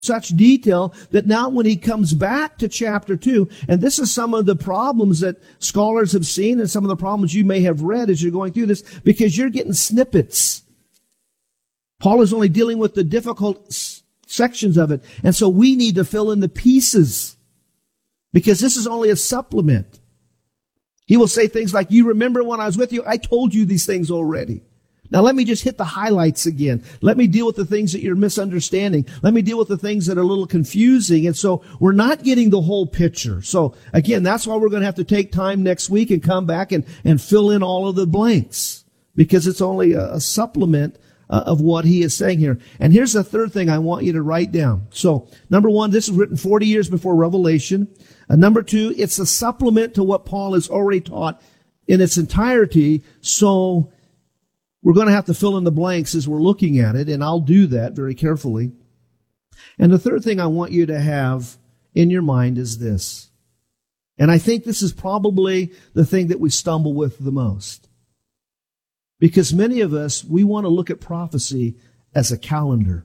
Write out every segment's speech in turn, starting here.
such detail that now when he comes back to chapter 2, and this is some of the problems that scholars have seen and some of the problems you may have read as you're going through this, because you're getting snippets. Paul is only dealing with the difficult sections of it, and so we need to fill in the pieces, because this is only a supplement. He will say things like, you remember when I was with you? I told you these things already. Now let me just hit the highlights again. Let me deal with the things that you're misunderstanding. Let me deal with the things that are a little confusing. And so we're not getting the whole picture. So again, that's why we're going to have to take time next week and come back and fill in all of the blanks, because it's only a supplement of what he is saying here. And here's the third thing I want you to write down. So number one, this is written 40 years before Revelation. Number two, it's a supplement to what Paul has already taught in its entirety. So we're going to have to fill in the blanks as we're looking at it, and I'll do that very carefully. And the third thing I want you to have in your mind is this. And I think this is probably the thing that we stumble with the most. Because many of us, we want to look at prophecy as a calendar.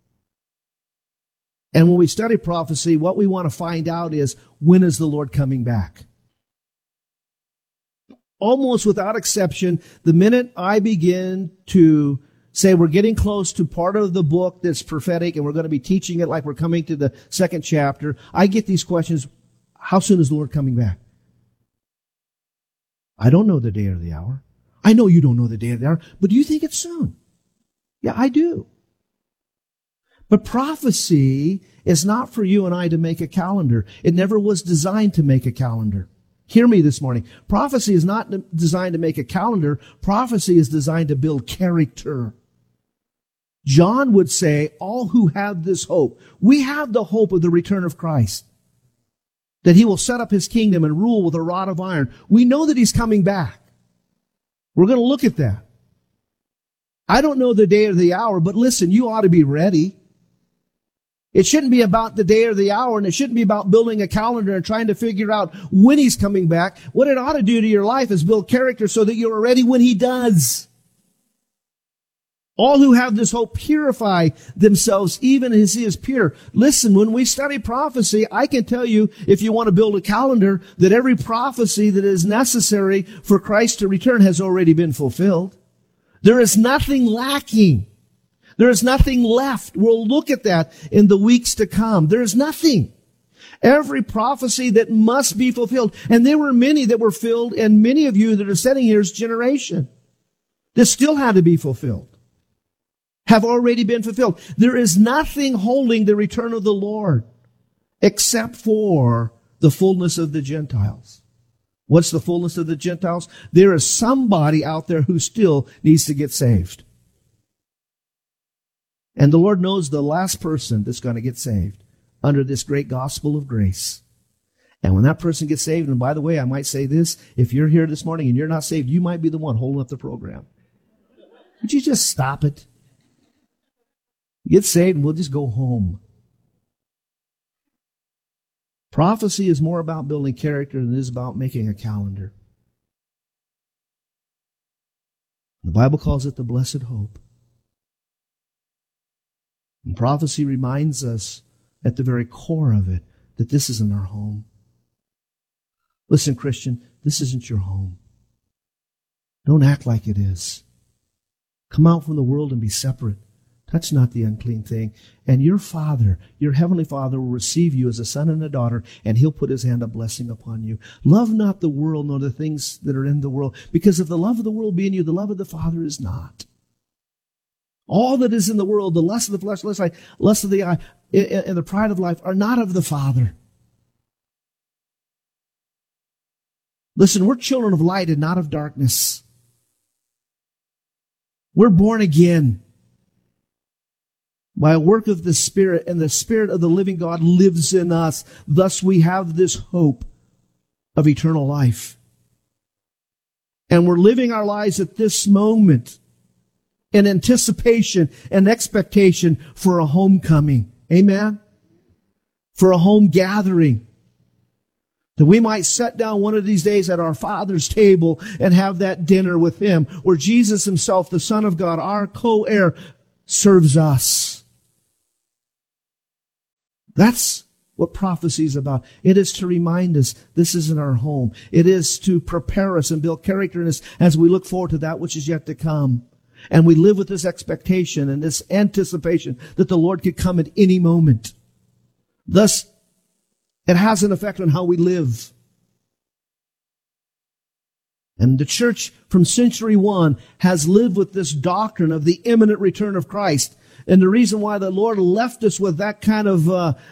And when we study prophecy, what we want to find out is, when is the Lord coming back? Almost without exception, the minute I begin to say we're getting close to part of the book that's prophetic and we're going to be teaching it like we're coming to the second chapter, I get these questions: how soon is the Lord coming back? I don't know the day or the hour. I know you don't know the day or the hour, but do you think it's soon? Yeah, I do. But prophecy is not for you and I to make a calendar. It never was designed to make a calendar. Hear me this morning. Prophecy is not designed to make a calendar. Prophecy is designed to build character. John would say, all who have this hope, we have the hope of the return of Christ, that he will set up his kingdom and rule with a rod of iron. We know that he's coming back. We're going to look at that. I don't know the day or the hour, but listen, you ought to be ready. It shouldn't be about the day or the hour, and it shouldn't be about building a calendar and trying to figure out when he's coming back. What it ought to do to your life is build character so that you're ready when he does. All who have this hope purify themselves even as he is pure. Listen, when we study prophecy, I can tell you, if you want to build a calendar, that every prophecy that is necessary for Christ to return has already been fulfilled. There is nothing lacking. There is nothing left. We'll look at that in the weeks to come. There is nothing. Every prophecy that must be fulfilled. And there were many that were filled, and many of you that are sitting here's generation that still had to be fulfilled, have already been fulfilled. There is nothing holding the return of the Lord except for the fullness of the Gentiles. What's the fullness of the Gentiles? There is somebody out there who still needs to get saved. And the Lord knows the last person that's going to get saved under this great gospel of grace. And when that person gets saved, and by the way, I might say this, if you're here this morning and you're not saved, you might be the one holding up the program. Would you just stop it? Get saved and we'll just go home. Prophecy is more about building character than it is about making a calendar. The Bible calls it the blessed hope. And prophecy reminds us at the very core of it that this isn't our home. Listen, Christian, this isn't your home. Don't act like it is. Come out from the world and be separate. Touch not the unclean thing. And your Father, your heavenly Father, will receive you as a son and a daughter, and he'll put his hand of blessing upon you. Love not the world nor the things that are in the world, because if the love of the world be in you, the love of the Father is not. All that is in the world, the lust of the flesh, lust of the eye, and the pride of life are not of the Father. Listen, we're children of light and not of darkness. We're born again by a work of the Spirit, and the Spirit of the living God lives in us. Thus we have this hope of eternal life. And we're living our lives at this moment in anticipation and expectation for a homecoming. Amen? For a home gathering. That we might sit down one of these days at our Father's table and have that dinner with him, where Jesus himself, the Son of God, our co-heir, serves us. That's what prophecy is about. It is to remind us this isn't our home. It is to prepare us and build character in us as we look forward to that which is yet to come. And we live with this expectation and this anticipation that the Lord could come at any moment. Thus, it has an effect on how we live. And the church from century 1 has lived with this doctrine of the imminent return of Christ. And the reason why the Lord left us with that kind of,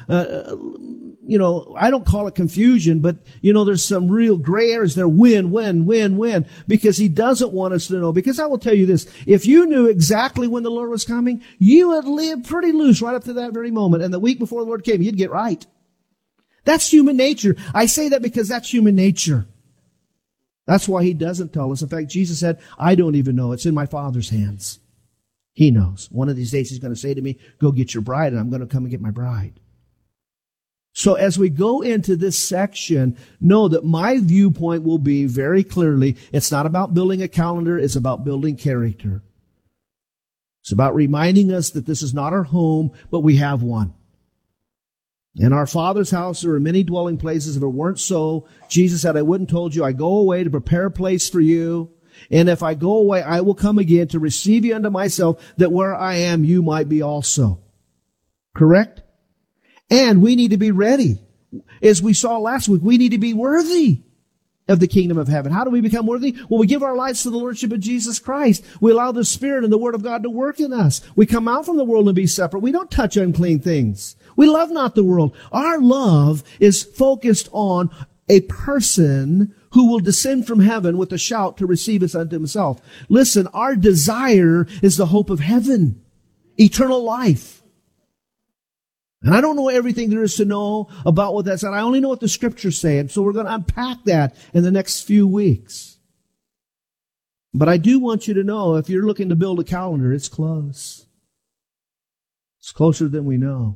I don't call it confusion, but, there's some real gray areas there. When? Because He doesn't want us to know. Because I will tell you this, if you knew exactly when the Lord was coming, you would live pretty loose right up to that very moment. And the week before the Lord came, you'd get right. That's human nature. I say that because that's human nature. That's why He doesn't tell us. In fact, Jesus said, I don't even know. It's in my Father's hands. He knows. One of these days He's going to say to me, go get your bride, and I'm going to come and get my bride. So as we go into this section, know that my viewpoint will be very clearly, it's not about building a calendar, it's about building character. It's about reminding us that this is not our home, but we have one. In our Father's house there are many dwelling places. If it weren't so, Jesus said, I wouldn't told you, I go away to prepare a place for you. And if I go away, I will come again to receive you unto myself, that where I am, you might be also. Correct? And we need to be ready. As we saw last week, we need to be worthy of the kingdom of heaven. How do we become worthy? Well, we give our lives to the Lordship of Jesus Christ. We allow the Spirit and the Word of God to work in us. We come out from the world and be separate. We don't touch unclean things. We love not the world. Our love is focused on a person who will descend from heaven with a shout to receive us unto Himself. Listen, our desire is the hope of heaven, eternal life. And I don't know everything there is to know about what that's. And I only know what the Scriptures say. And so we're going to unpack that in the next few weeks. But I do want you to know, if you're looking to build a calendar, it's close. It's closer than we know.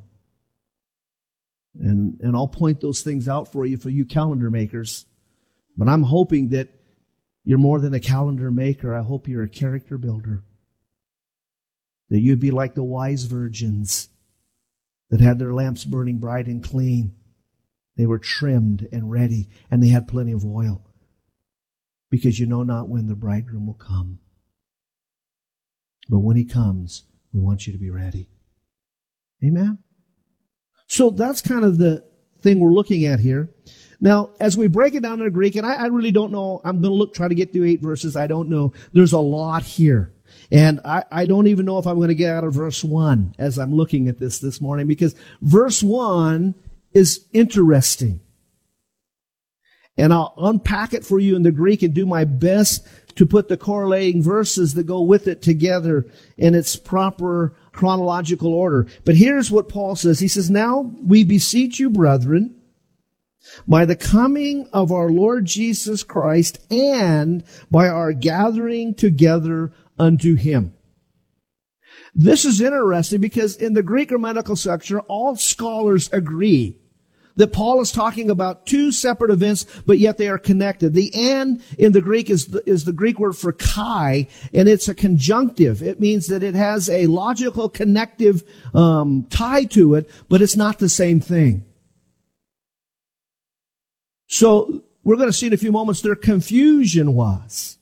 And I'll point those things out for you calendar makers. But I'm hoping that you're more than a calendar maker. I hope you're a character builder. That you'd be like the wise virgins that had their lamps burning bright and clean. They were trimmed and ready, and they had plenty of oil. Because you know not when the bridegroom will come. But when He comes, we want you to be ready. Amen? So that's kind of the thing we're looking at here. Now, as we break it down in Greek, and I really don't know, I'm going to try to get through 8 verses. I don't know. There's a lot here. And I don't even know if I'm going to get out of verse 1 as I'm looking at this morning, because verse 1 is interesting. And I'll unpack it for you in the Greek and do my best to put the correlating verses that go with it together in its proper chronological order. But here's what Paul says. He says, now we beseech you, brethren, by the coming of our Lord Jesus Christ and by our gathering together unto Him. This is interesting because in the Greek grammatical structure, all scholars agree that Paul is talking about 2 separate events, but yet they are connected. The "and" in the Greek is the Greek word for kai, and it's a conjunctive. It means that it has a logical connective tie to it, but it's not the same thing. So we're going to see in a few moments their confusion was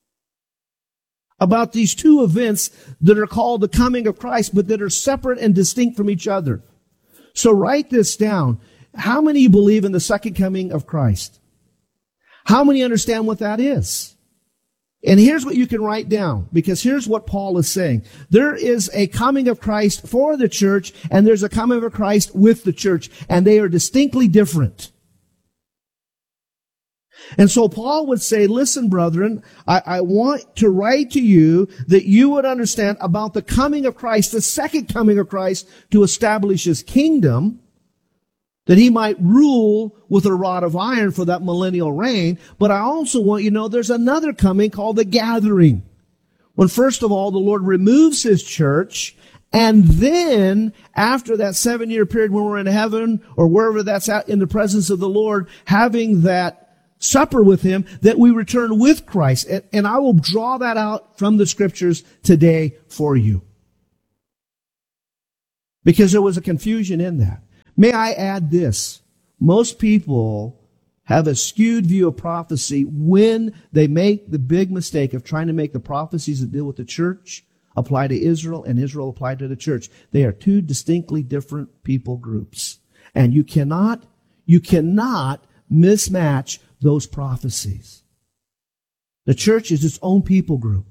about these 2 events that are called the coming of Christ, but that are separate and distinct from each other. So write this down. How many of you believe in the second coming of Christ? How many understand what that is? And here's what you can write down, because here's what Paul is saying. There is a coming of Christ for the church, and there's a coming of Christ with the church, and they are distinctly different. And so Paul would say, listen, brethren, I want to write to you that you would understand about the coming of Christ, the second coming of Christ, to establish His kingdom, that He might rule with a rod of iron for that millennial reign. But I also want you to know there's another coming called the gathering. When first of all, the Lord removes His church, and then after that 7-year period when we're in heaven or wherever that's at in the presence of the Lord, having that supper with Him, that we return with Christ. And I will draw that out from the Scriptures today for you. Because there was a confusion in that. May I add this? Most people have a skewed view of prophecy when they make the big mistake of trying to make the prophecies that deal with the church apply to Israel and Israel apply to the church. They are two distinctly different people groups. And you cannot mismatch those prophecies. The church is its own people group.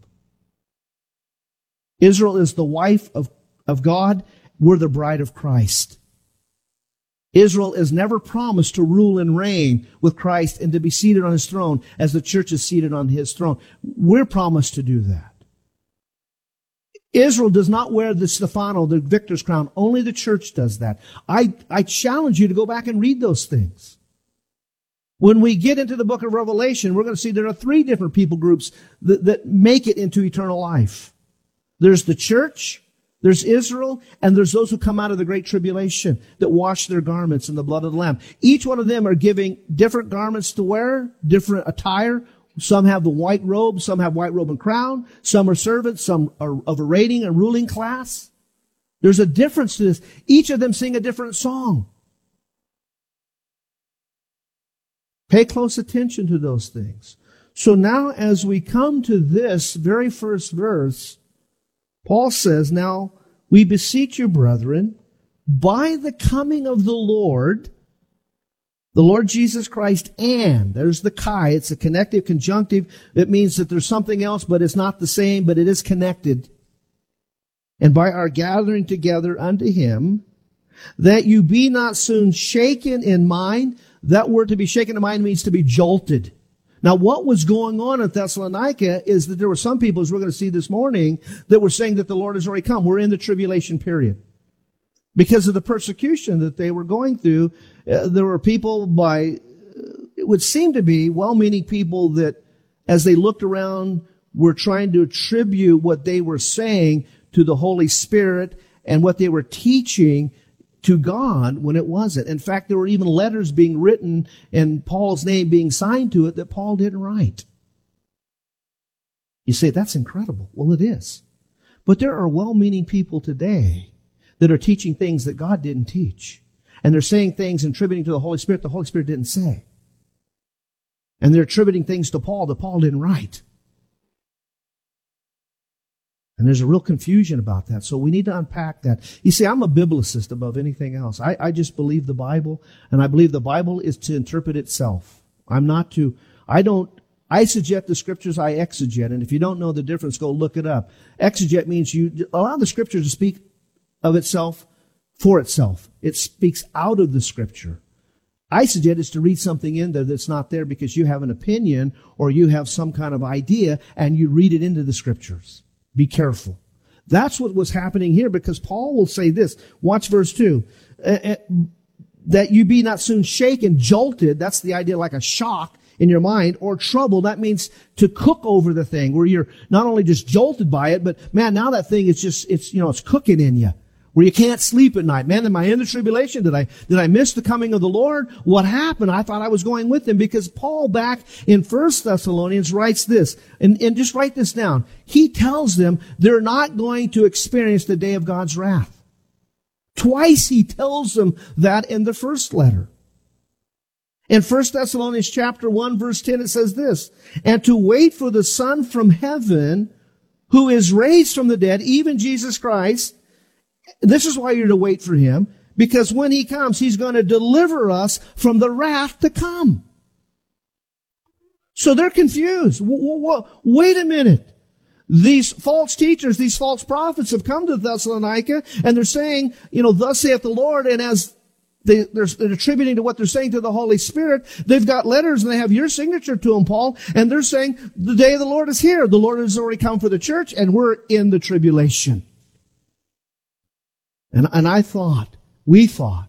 Israel is the wife of God. We're the bride of Christ. Israel is never promised to rule and reign with Christ and to be seated on his throne as the church is seated on his throne. We're promised to do that. Israel does not wear the Stephano, the victor's crown. Only the church does that. I challenge you to go back and read those things. When we get into the book of Revelation, we're going to see there are three different people groups that make it into eternal life. There's the church, there's Israel, and there's those who come out of the great tribulation that wash their garments in the blood of the Lamb. Each one of them are giving different garments to wear, different attire. Some have the white robe, some have white robe and crown, some are servants, some are of a reigning and ruling class. There's a difference to this. Each of them sing a different song. Pay close attention to those things. So now as we come to this very first verse, Paul says, now we beseech you, brethren, by the coming of the Lord Jesus Christ, and there's the chi, it's a connective conjunctive. It means that there's something else, but it's not the same, but it is connected. And by our gathering together unto him, that you be not soon shaken in mind. That word to be shaken in mind means to be jolted. Now, what was going on at Thessalonica is that there were some people, as we're going to see this morning, that were saying that the Lord has already come. We're in the tribulation period. Because of the persecution that they were going through, there were people it would seem to be well-meaning people that, as they looked around, were trying to attribute what they were saying to the Holy Spirit and what they were teaching to God when it wasn't. In fact, there were even letters being written and Paul's name being signed to it that Paul didn't write. You say, that's incredible. Well, it is. But there are well-meaning people today that are teaching things that God didn't teach. And they're saying things and attributing to the Holy Spirit didn't say. And they're attributing things to Paul that Paul didn't write. And there's a real confusion about that. So we need to unpack that. You see, I'm a biblicist above anything else. I just believe the Bible, and I believe the Bible is to interpret itself. I exegete the scriptures, I exegete. And if you don't know the difference, go look it up. Exegete means you allow the scripture to speak of itself for itself. It speaks out of the scripture. Eisegete is to read something in there that's not there because you have an opinion or you have some kind of idea and you read it into the scriptures. Be careful. That's what was happening here because Paul will say this. Watch verse 2. That you be not soon shaken, jolted. That's the idea, like a shock in your mind, or troubled. That means to cook over the thing, where you're not only just jolted by it, but man, now that thing is it's cooking in you, where you can't sleep at night. Man, am I in the tribulation? Did I miss the coming of the Lord? What happened? I thought I was going with him, because Paul back in 1 Thessalonians writes this, and just write this down. He tells them they're not going to experience the day of God's wrath. Twice he tells them that in the first letter. In 1 Thessalonians chapter 1, verse 10, it says this, and to wait for the Son from heaven, who is raised from the dead, even Jesus Christ. This is why you're to wait for him, because when he comes, he's going to deliver us from the wrath to come. So they're confused. Wait a minute. These false teachers, these false prophets have come to Thessalonica, and they're saying, thus saith the Lord, and as they're attributing to what they're saying to the Holy Spirit, they've got letters and they have your signature to them, Paul, and they're saying the day of the Lord is here. The Lord has already come for the church, and we're in the tribulation. And we thought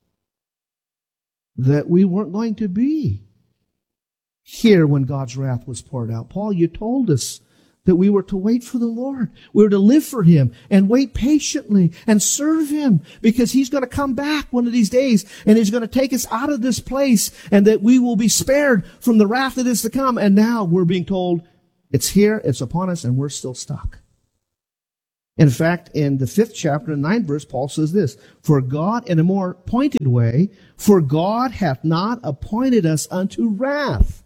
that we weren't going to be here when God's wrath was poured out. Paul, you told us that we were to wait for the Lord. We were to live for him and wait patiently and serve him, because he's going to come back one of these days and he's going to take us out of this place, and that we will be spared from the wrath that is to come. And now we're being told it's here, it's upon us, and we're still stuck. In fact, in the 5th chapter and 9th verse, Paul says this, for God, in a more pointed way, for God hath not appointed us unto wrath,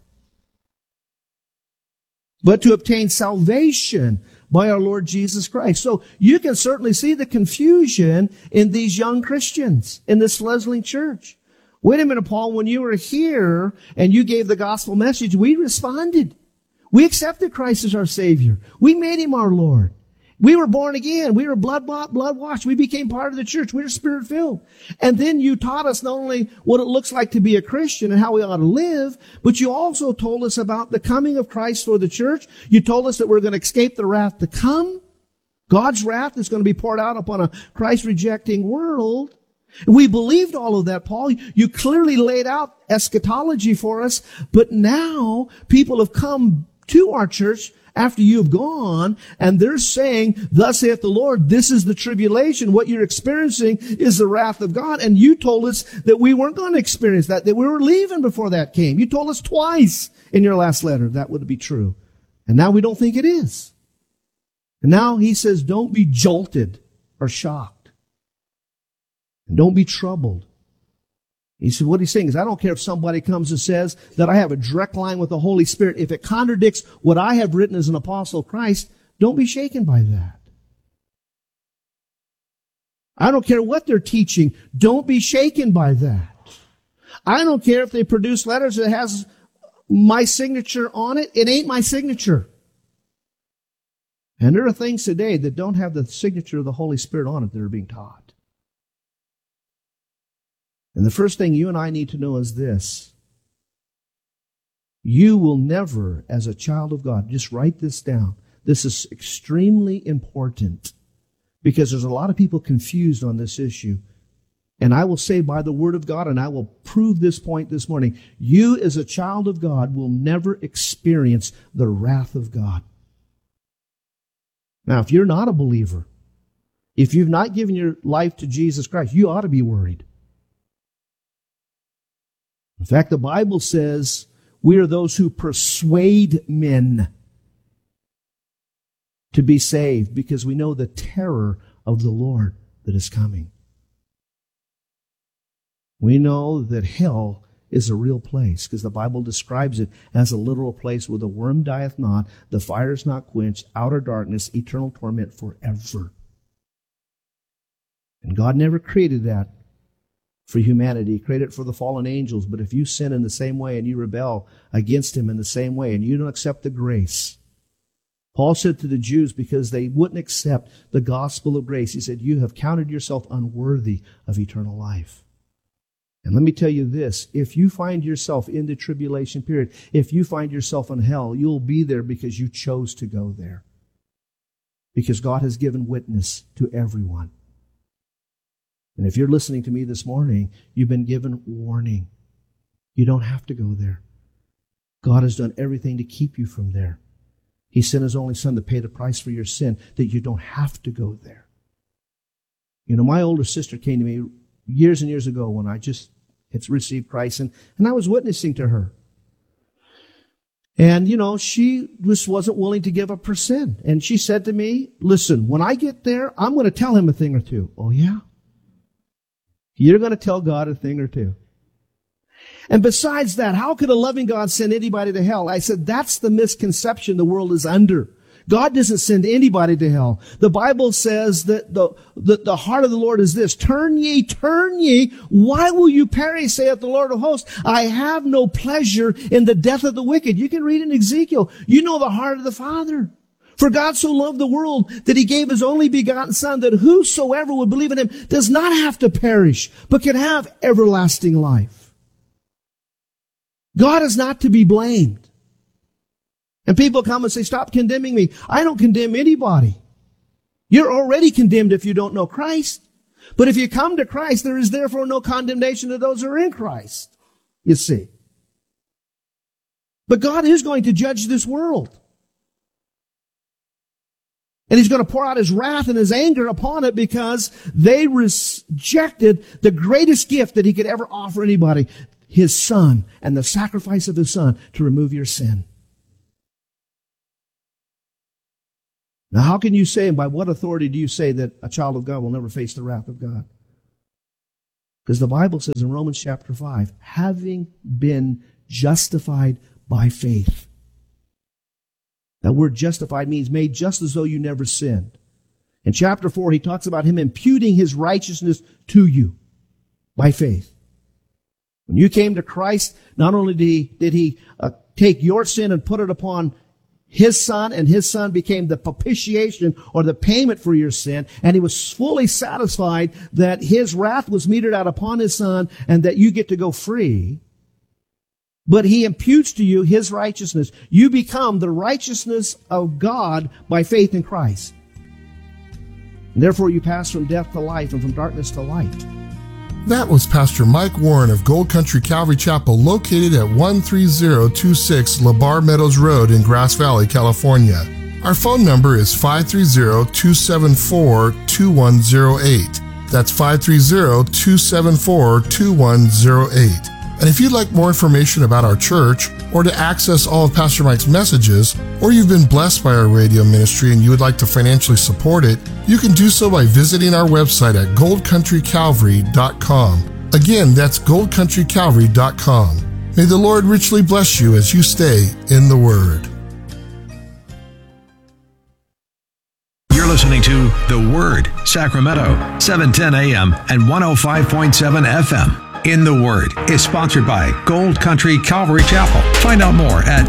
but to obtain salvation by our Lord Jesus Christ. So you can certainly see the confusion in these young Christians in this fledgling church. Wait a minute, Paul, when you were here and you gave the gospel message, we responded. We accepted Christ as our Savior. We made Him our Lord. We were born again. We were blood-bought, blood-washed. We became part of the church. We were Spirit-filled. And then you taught us not only what it looks like to be a Christian and how we ought to live, but you also told us about the coming of Christ for the church. You told us that we're going to escape the wrath to come. God's wrath is going to be poured out upon a Christ-rejecting world. We believed all of that, Paul. You clearly laid out eschatology for us, but now people have come to our church after you have gone, and they're saying, thus saith the Lord, this is the tribulation. What you're experiencing is the wrath of God. And you told us that we weren't going to experience that we were leaving before that came. You told us twice in your last letter that would be true. And now we don't think it is. And now he says, don't be jolted or shocked. And don't be troubled. He said, what he's saying is, I don't care if somebody comes and says that I have a direct line with the Holy Spirit. If it contradicts what I have written as an apostle of Christ, don't be shaken by that. I don't care what they're teaching. Don't be shaken by that. I don't care if they produce letters that has my signature on it. It ain't my signature. And there are things today that don't have the signature of the Holy Spirit on it that are being taught. And the first thing you and I need to know is this. You will never, as a child of God, just write this down. This is extremely important because there's a lot of people confused on this issue. And I will say by the Word of God, and I will prove this point this morning, you as a child of God will never experience the wrath of God. Now, if you're not a believer, if you've not given your life to Jesus Christ, you ought to be worried. In fact, the Bible says we are those who persuade men to be saved because we know the terror of the Lord that is coming. We know that hell is a real place because the Bible describes it as a literal place where the worm dieth not, the fire is not quenched, outer darkness, eternal torment forever. And God never created that for humanity. He created it for the fallen angels. But if you sin in the same way and you rebel against Him in the same way and you don't accept the grace, Paul said to the Jews, because they wouldn't accept the gospel of grace, he said, you have counted yourself unworthy of eternal life. And let me tell you this, if you find yourself in the tribulation period, if you find yourself in hell, you'll be there because you chose to go there. Because God has given witness to everyone. And if you're listening to me this morning, you've been given warning. You don't have to go there. God has done everything to keep you from there. He sent His only Son to pay the price for your sin, that you don't have to go there. You know, my older sister came to me years and years ago when I just had received Christ, and I was witnessing to her. And, you know, she just wasn't willing to give up her sin. And she said to me, listen, when I get there, I'm going to tell Him a thing or two. Oh, yeah? You're going to tell God a thing or two. And besides that, how could a loving God send anybody to hell? I said, that's the misconception the world is under. God doesn't send anybody to hell. The Bible says that the heart of the Lord is this, turn ye, why will you perish, saith the Lord of hosts? I have no pleasure in the death of the wicked. You can read in Ezekiel. You know the heart of the Father. For God so loved the world that He gave His only begotten Son, that whosoever would believe in Him does not have to perish, but can have everlasting life. God is not to be blamed. And people come and say, stop condemning me. I don't condemn anybody. You're already condemned if you don't know Christ. But if you come to Christ, there is therefore no condemnation to those who are in Christ, you see. But God is going to judge this world. And He's going to pour out His wrath and His anger upon it because they rejected the greatest gift that He could ever offer anybody, His Son, and the sacrifice of His Son to remove your sin. Now, how can you say, and by what authority do you say that a child of God will never face the wrath of God? Because the Bible says in Romans chapter 5, having been justified by faith. That word justified means made just as though you never sinned. In chapter 4, he talks about him imputing his righteousness to you by faith. When you came to Christ, not only did he take your sin and put it upon his Son, and his Son became the propitiation or the payment for your sin, and he was fully satisfied that his wrath was meted out upon his Son and that you get to go free. But he imputes to you his righteousness. You become the righteousness of God by faith in Christ. And therefore you pass from death to life and from darkness to light. That was Pastor Mike Warren of Gold Country Calvary Chapel, located at 13026 LeBar Meadows Road in Grass Valley, California. Our phone number is 530-274-2108. That's 530-274-2108. And if you'd like more information about our church, or to access all of Pastor Mike's messages, or you've been blessed by our radio ministry and you would like to financially support it, you can do so by visiting our website at goldcountrycalvary.com. Again, that's goldcountrycalvary.com. May the Lord richly bless you as you stay in the Word. You're listening to The Word, Sacramento, 710 AM and 105.7 FM. In the Word is sponsored by Gold Country Calvary Chapel. Find out more at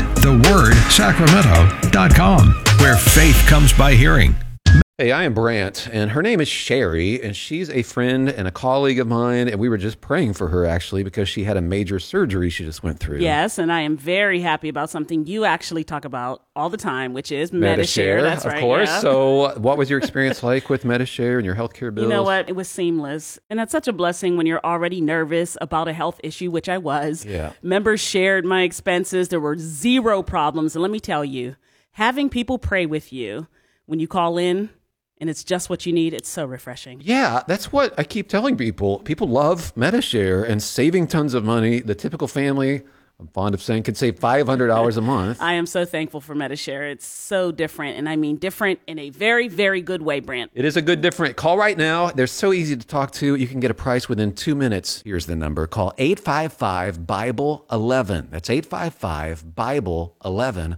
thewordsacramento.com, where faith comes by hearing. Hey, I am Brant, and her name is Sherry, and she's a friend and a colleague of mine, and we were just praying for her, actually, because she had a major surgery she just went through. Yes, and I am very happy about something you actually talk about all the time, which is Medi-Share. That's right. Of course. Yeah. So what was your experience like with Medi-Share and your healthcare bills? You know what? It was seamless, and that's such a blessing when you're already nervous about a health issue, which I was. Yeah. Members shared my expenses. There were zero problems, and let me tell you, having people pray with you when you call in, and it's just what you need, it's so refreshing. Yeah, that's what I keep telling people. People love Medi-Share and saving tons of money. The typical family, I'm fond of saying, could save $500 a month. I am so thankful for Medi-Share. It's so different, and I mean different in a very, very good way, Brant. It is a good different. Call right now. They're so easy to talk to. You can get a price within 2 minutes. Here's the number. Call 855-BIBLE-11. That's 855-BIBLE-11.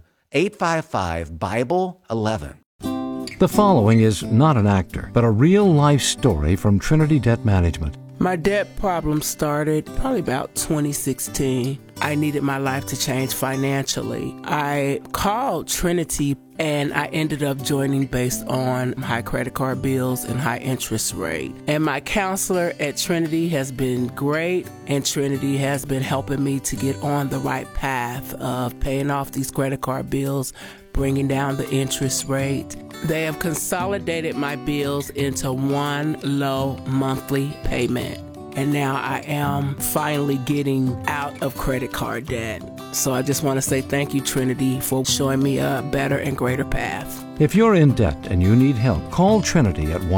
855-BIBLE-11. The following is not an actor, but a real-life story from Trinity Debt Management. My debt problem started probably about 2016. I needed my life to change financially. I called Trinity and I ended up joining based on high credit card bills and high interest rate. And my counselor at Trinity has been great, and Trinity has been helping me to get on the right path of paying off these credit card bills, bringing down the interest rate. They have consolidated my bills into one low monthly payment. And now I am finally getting out of credit card debt. So I just want to say thank you, Trinity, for showing me a better and greater path. If you're in debt and you need help, call Trinity at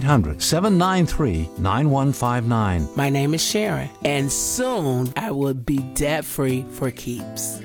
1-800-793-9159. My name is Sharon, and soon I will be debt-free for keeps.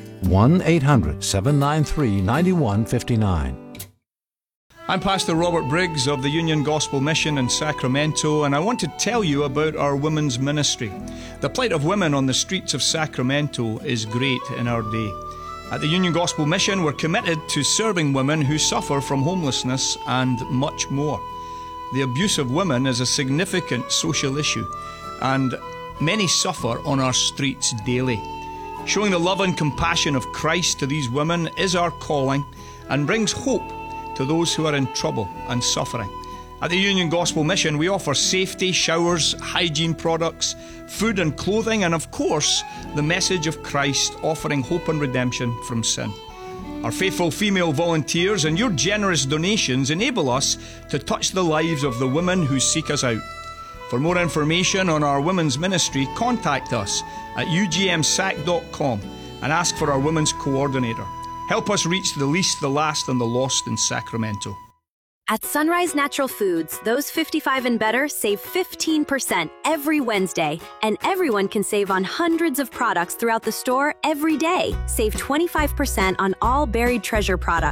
1-800-793-9159. I'm Pastor Robert Briggs of the Union Gospel Mission in Sacramento, and I want to tell you about our women's ministry. The plight of women on the streets of Sacramento is great in our day. At the Union Gospel Mission, we're committed to serving women who suffer from homelessness and much more. The abuse of women is a significant social issue, and many suffer on our streets daily. Showing the love and compassion of Christ to these women is our calling and brings hope to those who are in trouble and suffering. At the Union Gospel Mission, we offer safety, showers, hygiene products, food and clothing, and of course, the message of Christ offering hope and redemption from sin. Our faithful female volunteers and your generous donations enable us to touch the lives of the women who seek us out. For more information on our women's ministry, contact us at ugmsac.com and ask for our women's coordinator. Help us reach the least, the last, and the lost in Sacramento. At Sunrise Natural Foods, those 55 and better save 15% every Wednesday, and everyone can save on hundreds of products throughout the store every day. Save 25% on all Buried Treasure products,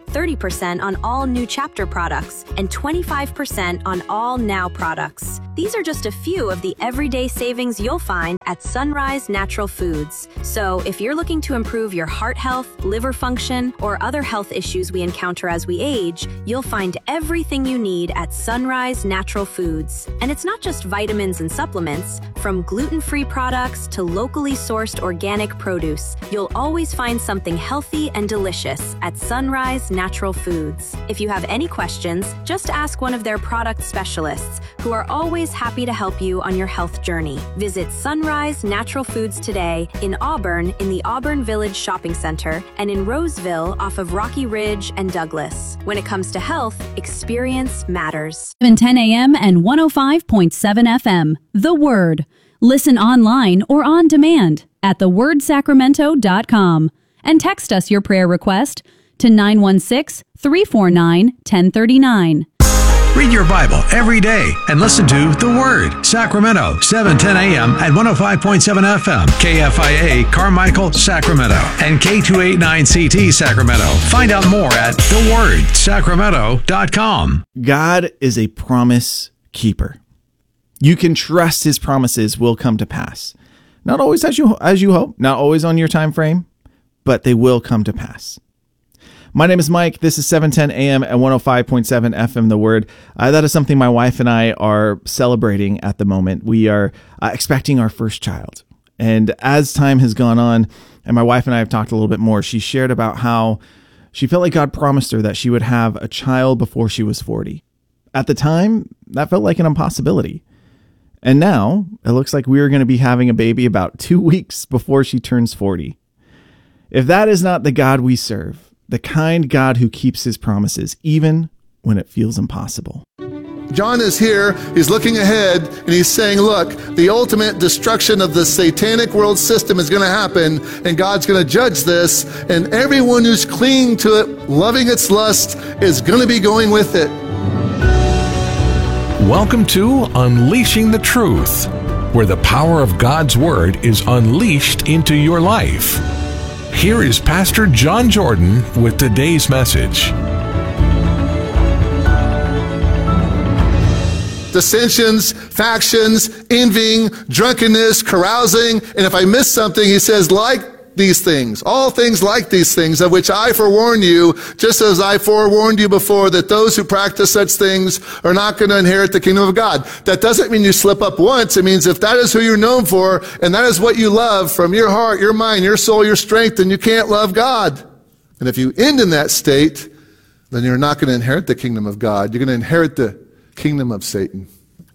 30% on all new Chapter products, and 25% on all Now products. These are just a few of the everyday savings you'll find at Sunrise Natural Foods. So if you're looking to improve your heart health, liver function, or other health issues we encounter as we age, you'll find everything you need at Sunrise Natural Foods. And it's not just vitamins and supplements. From gluten-free products to locally sourced organic produce, you'll always find something healthy and delicious at Sunrise Natural Foods. If you have any questions, just ask one of their product specialists, who are always happy to help you on your health journey. Visit Sunrise Natural Foods today in Auburn in the Auburn Village Shopping Center and in Roseville off of Rocky Ridge and Douglas. When it comes to health, experience matters. 710 AM and 105.7 FM. The Word. Listen online or on demand at thewordsacramento.com and text us your prayer request to 916-349-1039. Read your Bible every day and listen to The Word, Sacramento, 710 AM and 105.7 FM, KFIA, Carmichael, Sacramento, and K289CT, Sacramento. Find out more at thewordsacramento.com. God is a promise keeper. You can trust his promises will come to pass. Not always as you hope, not always on your time frame, but they will come to pass. My name is Mike. This is 710 AM and 105.7 FM, The Word. That is something my wife and I are celebrating at the moment. We are expecting our first child. And as time has gone on, and my wife and I have talked a little bit more, she shared about how she felt like God promised her that she would have a child before she was 40. At the time, that felt like an impossibility. And now, it looks like we are going to be having a baby about 2 weeks before she turns 40. If that is not the God we serve, the kind God who keeps his promises, even when it feels impossible. John is here, he's looking ahead, and he's saying, look, the ultimate destruction of the satanic world system is going to happen, and God's going to judge this, and everyone who's clinging to it, loving its lust, is going to be going with it. Welcome to Unleashing the Truth, where the power of God's Word is unleashed into your life. Here is Pastor John Jordan with today's message. Dissensions, factions, envying, drunkenness, carousing, and if I miss something, he says, like these things, all things like these things, of which I forewarn you, just as I forewarned you before, that those who practice such things are not going to inherit the kingdom of God. That doesn't mean you slip up once. It means if that is who you're known for, and that is what you love from your heart, your mind, your soul, your strength, then you can't love God. And if you end in that state, then you're not going to inherit the kingdom of God. You're going to inherit the kingdom of Satan.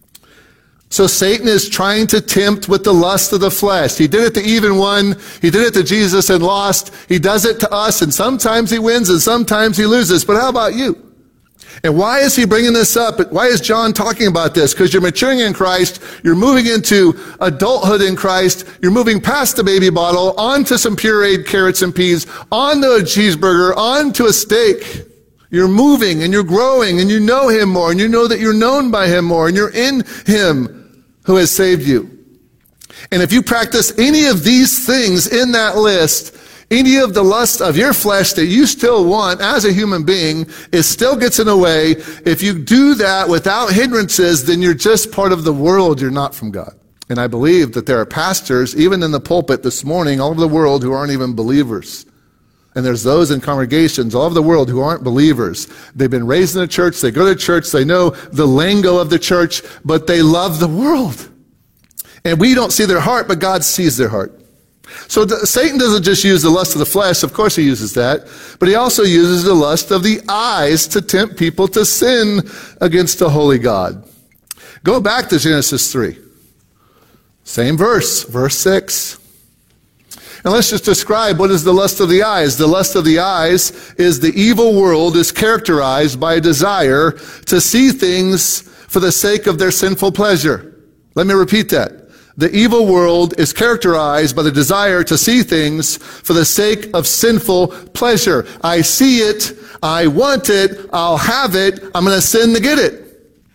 So Satan is trying to tempt with the lust of the flesh. He did it to even one. He did it to Jesus and lost. He does it to us, and sometimes he wins and sometimes he loses. But how about you? And why is he bringing this up? Why is John talking about this? Because you're maturing in Christ. You're moving into adulthood in Christ. You're moving past the baby bottle onto some pureed carrots and peas, onto a cheeseburger, onto a steak. You're moving and you're growing and you know him more and you know that you're known by him more and you're in him who has saved you. And if you practice any of these things in that list, any of the lust of your flesh that you still want as a human being, it still gets in the way. If you do that without hindrances, then you're just part of the world. You're not from God. And I believe that there are pastors, even in the pulpit this morning, all over the world who aren't even believers. And there's those in congregations all over the world who aren't believers. They've been raised in a church, they go to church, they know the lingo of the church, but they love the world. And we don't see their heart, but God sees their heart. So Satan doesn't just use the lust of the flesh, of course he uses that, but he also uses the lust of the eyes to tempt people to sin against the holy God. Go back to Genesis 3. Same verse, verse 6. And let's just describe what is the lust of the eyes. The lust of the eyes is the evil world is characterized by a desire to see things for the sake of their sinful pleasure. Let me repeat that. The evil world is characterized by the desire to see things for the sake of sinful pleasure. I see it, I want it, I'll have it, I'm going to sin to get it.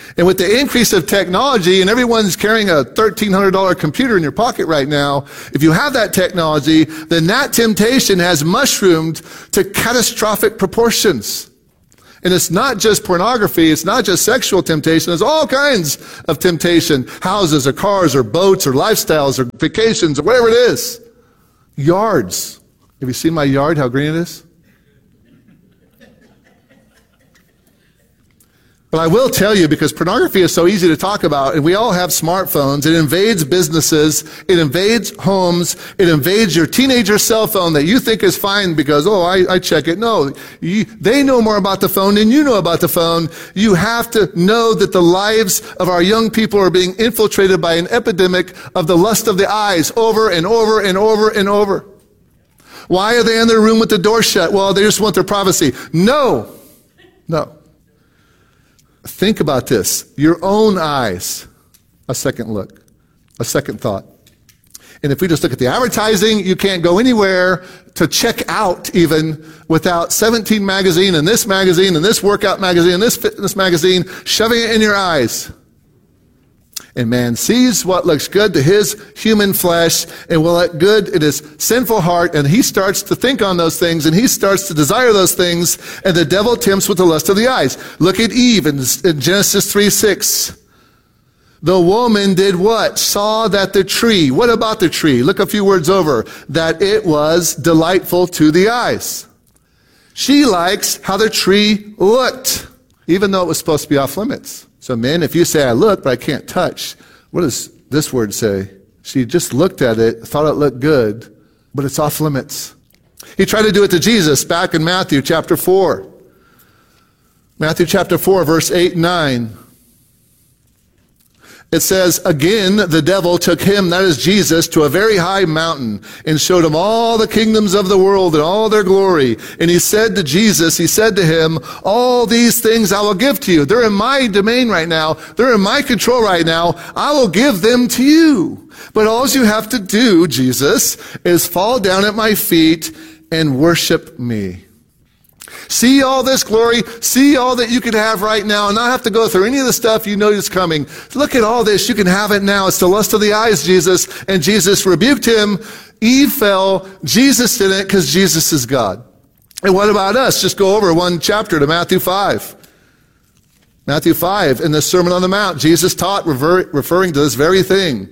And with the increase of technology, and everyone's carrying a $1,300 computer in your pocket right now, if you have that technology, then that temptation has mushroomed to catastrophic proportions. And it's not just pornography, it's not just sexual temptation, there's all kinds of temptation. Houses or cars or boats or lifestyles or vacations or whatever it is. Yards. Have you seen my yard, how green it is? But I will tell you, because pornography is so easy to talk about, and we all have smartphones, it invades businesses, it invades homes, it invades your teenager cell phone that you think is fine because, I check it. No, they know more about the phone than you know about the phone. You have to know that the lives of our young people are being infiltrated by an epidemic of the lust of the eyes over and over and over and over. Why are they in their room with the door shut? Well, they just want their privacy. No. Think about this. Your own eyes. A second look. A second thought. And if we just look at the advertising, you can't go anywhere to check out even without 17 magazine and this workout magazine and this fitness magazine shoving it in your eyes. And man sees what looks good to his human flesh and will look good in his sinful heart, and he starts to think on those things and he starts to desire those things, and the devil tempts with the lust of the eyes. Look at Eve in Genesis 3:6. The woman did what? Saw that the tree. What about the tree? Look a few words over. That it was delightful to the eyes. She likes how the tree looked, even though it was supposed to be off limits. So men, if you say, I look, but I can't touch, what does this word say? She just looked at it, thought it looked good, but it's off limits. He tried to do it to Jesus back in Matthew chapter 4. Matthew chapter 4, verse 8 and 9. It says, again, the devil took him, that is Jesus, to a very high mountain and showed him all the kingdoms of the world and all their glory. And he said to Jesus, he said to him, all these things I will give to you. They're in my domain right now. They're in my control right now. I will give them to you. But all you have to do, Jesus, is fall down at my feet and worship me. See all this glory, see all that you could have right now and not have to go through any of the stuff you know is coming. Look at all this, you can have it now. It's the lust of the eyes, Jesus. And Jesus rebuked him. Eve fell. Jesus didn't, because Jesus is God. And what about us? Just go over one chapter to Matthew 5. Matthew 5, in the Sermon on the Mount, Jesus taught referring to this very thing.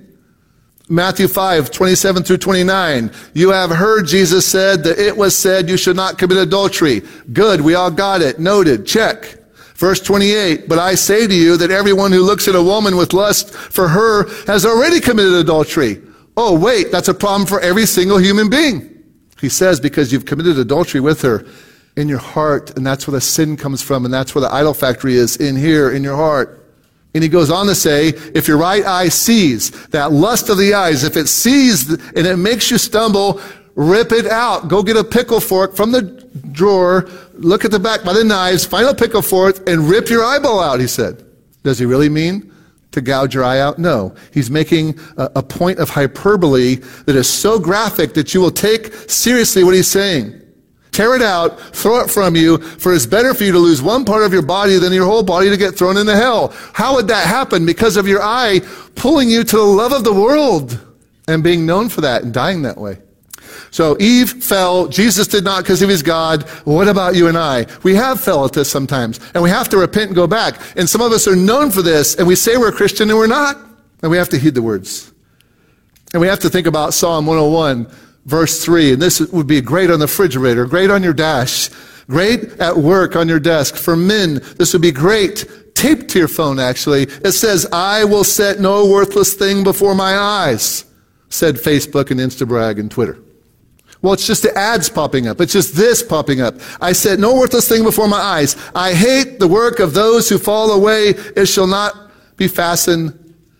Matthew 5, 27 through 29. You have heard, Jesus said, that it was said you should not commit adultery. Good, we all got it. Noted, check. Verse 28, but I say to you that everyone who looks at a woman with lust for her has already committed adultery. Oh, wait, that's a problem for every single human being. He says, because you've committed adultery with her in your heart, and that's where the sin comes from, and that's where the idol factory is, in here, in your heart. And he goes on to say, if your right eye sees, that lust of the eyes, if it sees and it makes you stumble, rip it out. Go get a pickle fork from the drawer, look at the back by the knives, find a pickle fork, and rip your eyeball out, he said. Does he really mean to gouge your eye out? No. He's making a point of hyperbole that is so graphic that you will take seriously what he's saying. Tear it out, throw it from you, for it's better for you to lose one part of your body than your whole body to get thrown into hell. How would that happen? Because of your eye pulling you to the love of the world and being known for that and dying that way. So Eve fell. Jesus did not, because he was God. What about you and I? We have fell at this sometimes, and we have to repent and go back. And some of us are known for this, and we say we're a Christian and we're not. And we have to heed the words. And we have to think about Psalm 101. Verse 3, and this would be great on the refrigerator, great on your dash, great at work on your desk. For men, this would be great. Taped to your phone, actually. It says, I will set no worthless thing before my eyes, said Facebook and Instabrag and Twitter. Well, it's just the ads popping up. It's just this popping up. I set no worthless thing before my eyes. I hate the work of those who fall away. It shall not be fastening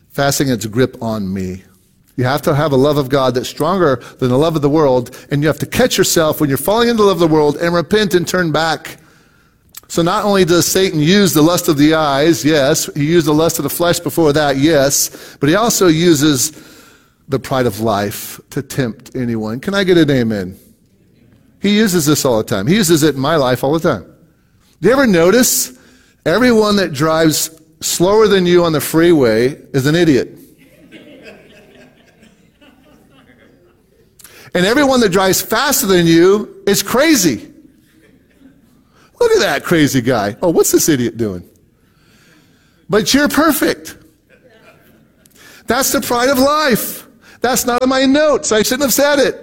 its grip on me. You have to have a love of God that's stronger than the love of the world, and you have to catch yourself when you're falling into the love of the world and repent and turn back. So not only does Satan use the lust of the eyes, yes, he used the lust of the flesh before that, yes, but he also uses the pride of life to tempt anyone. Can I get an amen? He uses this all the time. He uses it in my life all the time. Do you ever notice everyone that drives slower than you on the freeway is an idiot. And everyone that drives faster than you is crazy. Look at that crazy guy. Oh, what's this idiot doing? But you're perfect. That's the pride of life. That's not in my notes. I shouldn't have said it.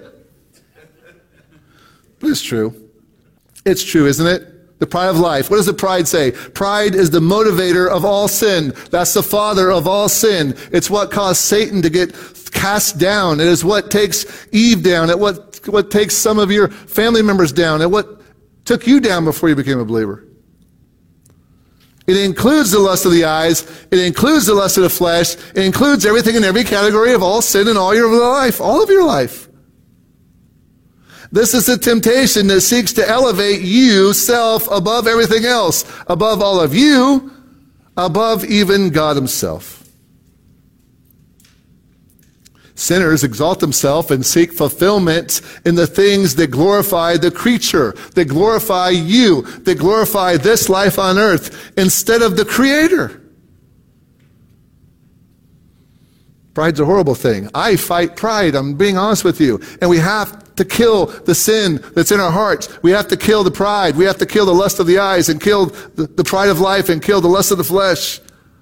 But it's true. It's true, isn't it? The pride of life. What does the pride say? Pride is the motivator of all sin. That's the father of all sin. It's what caused Satan to get cast down. It is what takes Eve down. It what takes some of your family members down. It what took you down before you became a believer. It includes the lust of the eyes. It includes the lust of the flesh. It includes everything in every category of all sin in all your life, all of your life. This is the temptation that seeks to elevate you, self, above everything else, above all of you, above even God himself. Sinners exalt themselves and seek fulfillment in the things that glorify the creature, that glorify you, that glorify this life on earth, instead of the Creator. Pride's a horrible thing. I fight pride, I'm being honest with you. And we have to kill the sin that's in our hearts. We have to kill the pride. We have to kill the lust of the eyes and kill the pride of life and kill the lust of the flesh.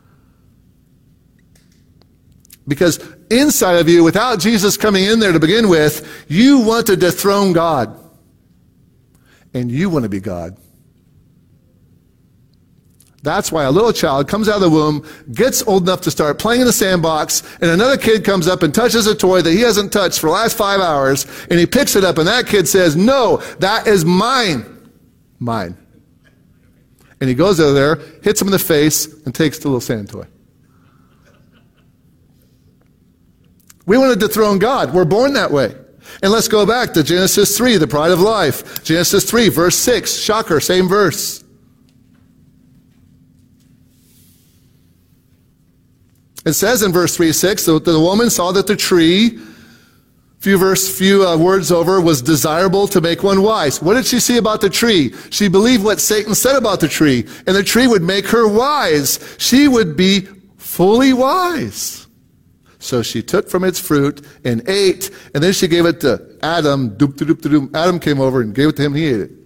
Because inside of you, without Jesus coming in there to begin with, you want to dethrone God. And you want to be God. That's why a little child comes out of the womb, gets old enough to start playing in the sandbox, and another kid comes up and touches a toy that he hasn't touched for the last 5 hours, and he picks it up, and that kid says, "No, that is mine." Mine. And he goes over there, hits him in the face, and takes the little sand toy. We want to dethrone God. We're born that way. And let's go back to Genesis 3, the pride of life. Genesis 3, verse 6. Shocker, same verse. It says in verse 3:6, the woman saw that the tree, few words over, was desirable to make one wise. What did she see about the tree? She believed what Satan said about the tree, and the tree would make her wise. She would be fully wise. So she took from its fruit and ate, and then she gave it to Adam. Adam came over and gave it to him, and he ate it.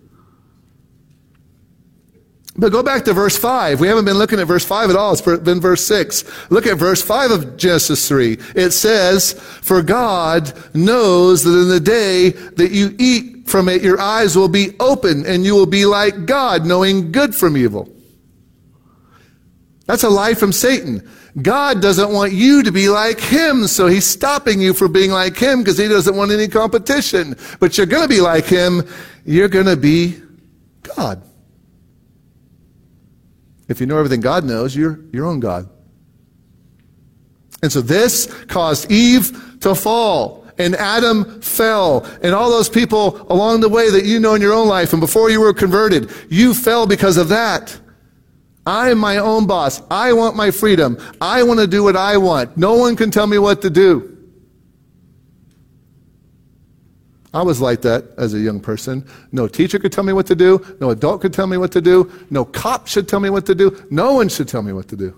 But go back to verse 5. We haven't been looking at verse 5 at all. It's been verse 6. Look at verse 5 of Genesis 3. It says, "For God knows that in the day that you eat from it, your eyes will be open, and you will be like God, knowing good from evil." That's a lie from Satan. God doesn't want you to be like him, so he's stopping you from being like him because he doesn't want any competition. But you're going to be like him. You're going to be God. If you know everything God knows, you're your own God. And so this caused Eve to fall, and Adam fell, and all those people along the way that you know in your own life, and before you were converted, you fell because of that. I am my own boss. I want my freedom. I want to do what I want. No one can tell me what to do. I was like that as a young person. No teacher could tell me what to do. No adult could tell me what to do. No cop should tell me what to do. No one should tell me what to do.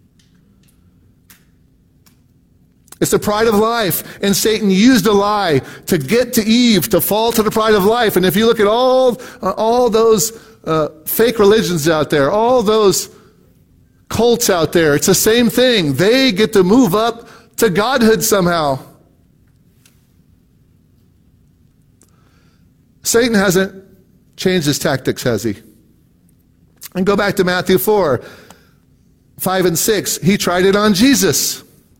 It's the pride of life. And Satan used a lie to get to Eve, to fall to the pride of life. And if you look at all those fake religions out there, all those cults out there, it's the same thing. They get to move up to godhood somehow. Satan hasn't changed his tactics, has he? And go back to Matthew 4, 5 and 6. He tried it on Jesus.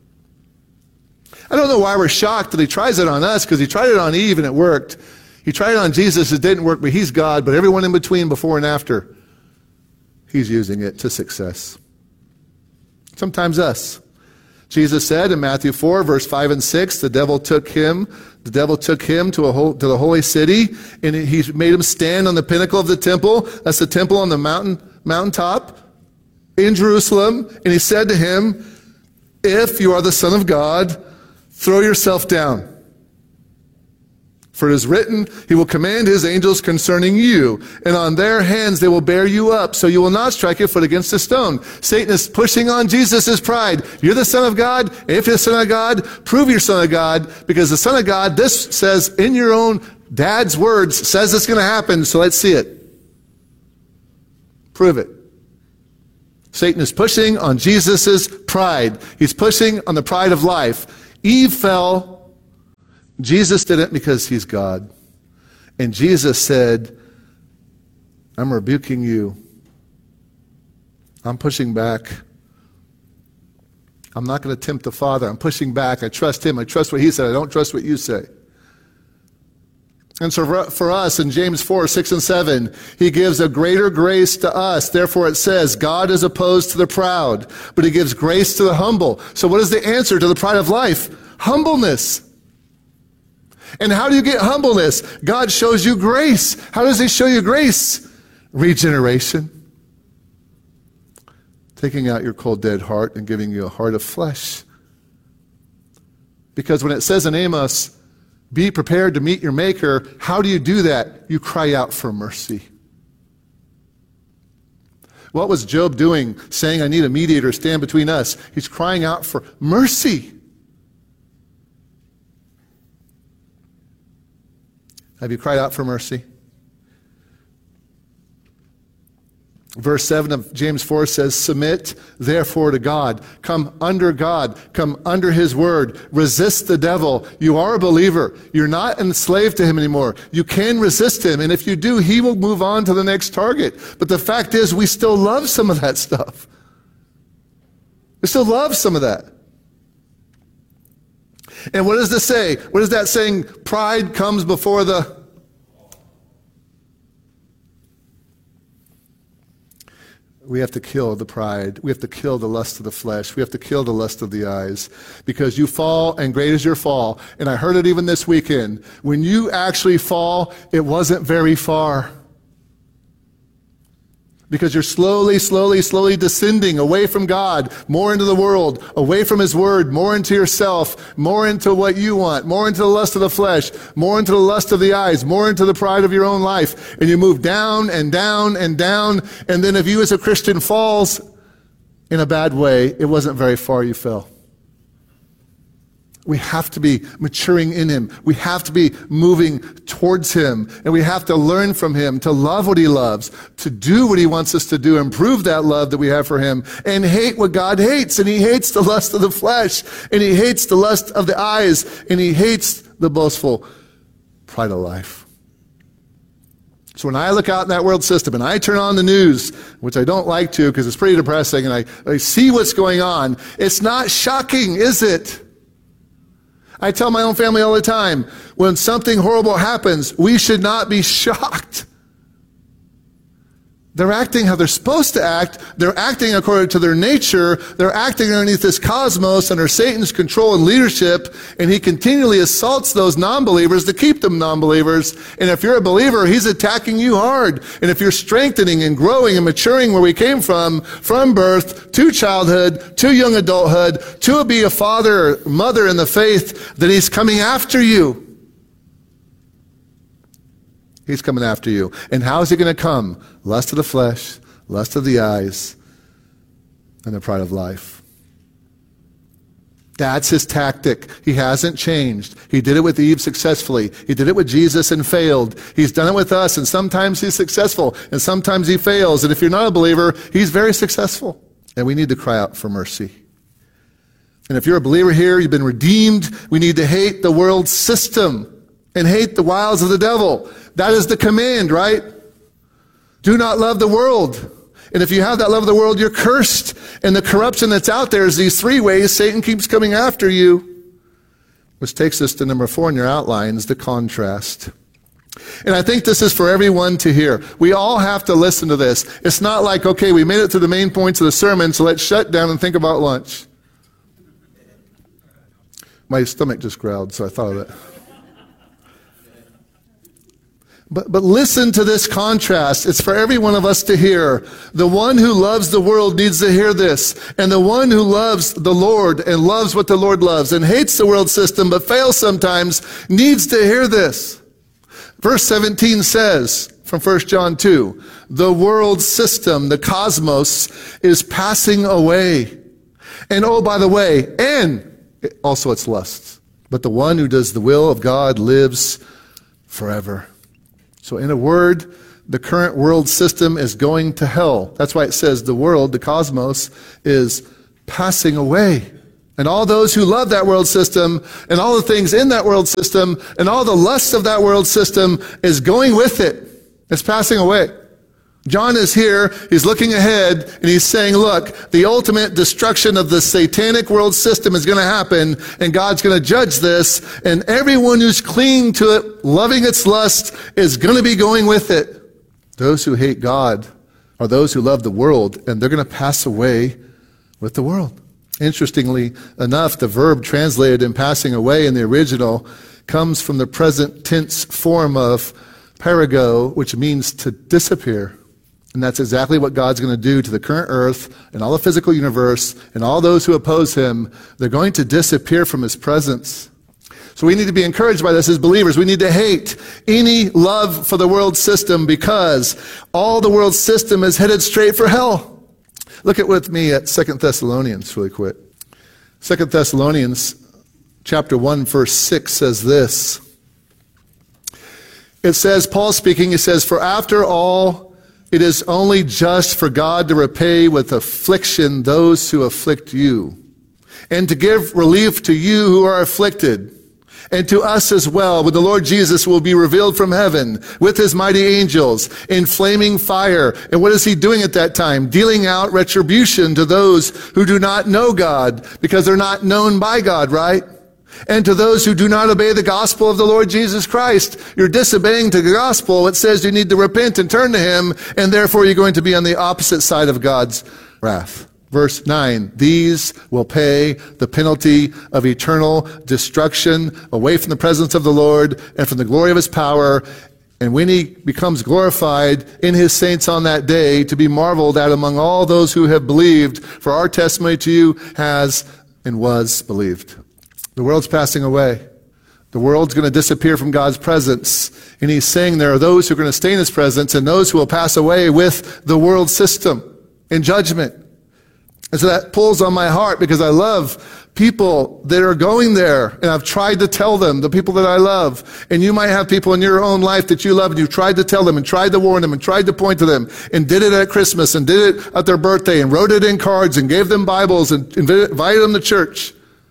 I don't know why we're shocked that he tries it on us, because he tried it on Eve and it worked. He tried it on Jesus, it didn't work, but he's God. But everyone in between, before and after, he's using it to success. Sometimes us. Jesus said in Matthew 4, verse 5 and 6, the devil took him to the holy city, and he made him stand on the pinnacle of the temple. That's the temple on the mountaintop in Jerusalem. And he said to him, "If you are the Son of God, throw yourself down. For it is written, he will command his angels concerning you, and on their hands they will bear you up, so you will not strike your foot against a stone. Satan is pushing on Jesus' pride. You're the Son of God. If you're the Son of God, prove you're Son of God, because the Son of God, this says in your own dad's words, says it's going to happen, so let's see it. Prove it. Satan is pushing on Jesus' pride. He's pushing on the pride of life. Eve fell. Jesus didn't because he's God. And Jesus said, I'm rebuking you. I'm pushing back. I'm not going to tempt the Father. I'm pushing back. I trust him. I trust what he said. I don't trust what you say. And so for us in James 4, 6 and 7, he gives a greater grace to us. Therefore it says, God is opposed to the proud, but he gives grace to the humble. So what is the answer to the pride of life? Humbleness. And how do you get humbleness? God shows you grace. How does he show you grace? Regeneration. Taking out your cold, dead heart and giving you a heart of flesh. Because when it says in Amos, be prepared to meet your Maker, how do you do that? You cry out for mercy. What was Job doing, saying, I need a mediator to stand between us? He's crying out for mercy. Have you cried out for mercy? Verse 7 of James 4 says, submit therefore to God. Come under God. Come under his word. Resist the devil. You are a believer. You're not enslaved to him anymore. You can resist him. And if you do, he will move on to the next target. But the fact is, we still love some of that stuff. We still love some of that. And what does this say? What is that saying? Pride comes before the... We have to kill the pride. We have to kill the lust of the flesh. We have to kill the lust of the eyes. Because you fall, and great is your fall. And I heard it even this weekend. When you actually fall, it wasn't very far. Because you're slowly descending away from God, more into the world, away from his word, more into yourself, more into what you want, more into the lust of the flesh, more into the lust of the eyes, more into the pride of your own life. And you move down and down and down. And then if you as a Christian falls in a bad way, it wasn't very far you fell. We have to be maturing in him. We have to be moving towards him. And we have to learn from him to love what he loves, to do what he wants us to do, and prove that love that we have for him, and hate what God hates. And he hates the lust of the flesh, and he hates the lust of the eyes, and he hates the boastful pride of life. So when I look out in that world system and I turn on the news, which I don't like to because it's pretty depressing, and I see what's going on, it's not shocking, is it? I tell my own family all the time, when something horrible happens, we should not be shocked. They're acting how they're supposed to act. They're acting according to their nature. They're acting underneath this cosmos under Satan's control and leadership, and he continually assaults those non-believers to keep them non-believers. And if you're a believer, he's attacking you hard. And if you're strengthening and growing and maturing where we came from birth to childhood, to young adulthood, to be a father or mother in the faith, then he's coming after you. He's coming after you. And how is he going to come? Lust of the flesh, lust of the eyes, and the pride of life. That's his tactic. He hasn't changed. He did it with Eve successfully. He did it with Jesus and failed. He's done it with us, and sometimes he's successful, and sometimes he fails. And if you're not a believer, he's very successful. And we need to cry out for mercy. And if you're a believer here, you've been redeemed, we need to hate the world system and hate the wiles of the devil. That is the command, right? Do not love the world. And if you have that love of the world, you're cursed. And the corruption that's out there is these three ways Satan keeps coming after you. Which takes us to number 4 in your outlines, the contrast. And I think this is for everyone to hear. We all have to listen to this. It's not like, okay, we made it to the main points of the sermon, so let's shut down and think about lunch. My stomach just growled, so I thought of it. But listen to this contrast. It's for every one of us to hear. The one who loves the world needs to hear this. And the one who loves the Lord and loves what the Lord loves and hates the world system but fails sometimes needs to hear this. Verse 17 says, from 1 John 2, the world system, the cosmos, is passing away. And oh, by the way, and also its lusts. But the one who does the will of God lives forever. So in a word, the current world system is going to hell. That's why it says the world, the cosmos, is passing away. And all those who love that world system, and all the things in that world system, and all the lusts of that world system is going with it. It's passing away. John is here, he's looking ahead, and he's saying, look, the ultimate destruction of the satanic world system is going to happen, and God's going to judge this, and everyone who's clinging to it, loving its lust, is going to be going with it. Those who hate God are those who love the world, and they're going to pass away with the world. Interestingly enough, the verb translated in passing away in the original comes from the present tense form of perigo, which means to disappear. And that's exactly what God's going to do to the current earth and all the physical universe and all those who oppose him. They're going to disappear from his presence. So we need to be encouraged by this as believers. We need to hate any love for the world system because all the world system is headed straight for hell. Look with me at 2 Thessalonians really quick. 2 Thessalonians chapter 1 verse 6 says this. It says, Paul speaking, he says, for after all, it is only just for God to repay with affliction those who afflict you, and to give relief to you who are afflicted, and to us as well, when the Lord Jesus will be revealed from heaven with his mighty angels in flaming fire. And what is he doing at that time? Dealing out retribution to those who do not know God, because they're not known by God, right? And to those who do not obey the gospel of the Lord Jesus Christ. You're disobeying to the gospel. It says you need to repent and turn to him, and therefore you're going to be on the opposite side of God's wrath. Verse 9, these will pay the penalty of eternal destruction away from the presence of the Lord and from the glory of his power. And when he becomes glorified in his saints on that day, to be marveled at among all those who have believed, for our testimony to you has and was believed. The world's passing away. The world's going to disappear from God's presence. And he's saying there are those who are going to stay in his presence and those who will pass away with the world system in judgment. And so that pulls on my heart because I love people that are going there. And I've tried to tell them, the people that I love. And you might have people in your own life that you love and you've tried to tell them and tried to warn them and tried to point to them and did it at Christmas and did it at their birthday and wrote it in cards and gave them Bibles and invited them to church.